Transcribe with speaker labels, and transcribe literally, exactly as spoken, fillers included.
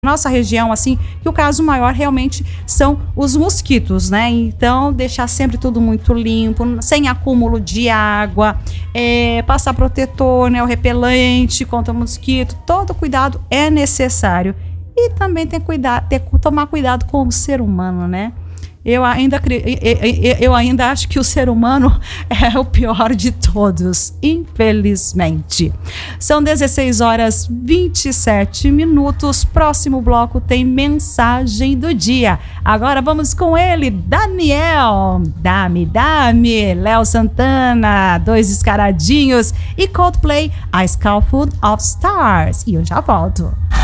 Speaker 1: nossa região, assim, que o caso maior realmente são os mosquitos, né? Então, deixar sempre tudo muito limpo, sem acúmulo de água, é, passar protetor, né? O repelente contra mosquito, todo cuidado é necessário. E também tem cuidado, ter, tomar cuidado com o ser humano, né? Eu ainda, eu ainda acho que o ser humano é o pior de todos, infelizmente. São dezesseis horas e vinte e sete minutos. Próximo bloco tem mensagem do dia. Agora vamos com ele, Daniel. Dame, dame. Léo Santana, Dois Escaradinhos e Coldplay, A Skyful of Stars. E eu já volto.